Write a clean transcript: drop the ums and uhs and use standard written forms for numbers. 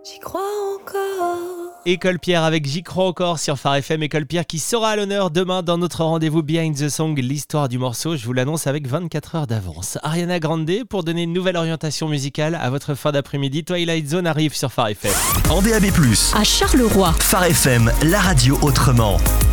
J'y crois encore. École Pierre avec J'y crois encore sur Phare FM. École Pierre qui sera à l'honneur demain dans notre rendez-vous Behind the Song, l'histoire du morceau. Je vous l'annonce avec 24 heures d'avance. Ariana Grande pour donner une nouvelle orientation musicale à votre fin d'après-midi. Twilight Zone arrive sur Phare FM. En DAB+, à Charleroi. Phare FM, la radio autrement.